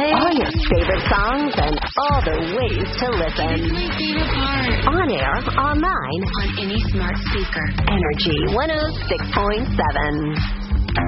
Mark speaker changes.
Speaker 1: All your favorite songs and all the ways to listen.
Speaker 2: It's my favorite part.
Speaker 1: On air, online,
Speaker 2: On any smart speaker.
Speaker 1: Energy 106.7.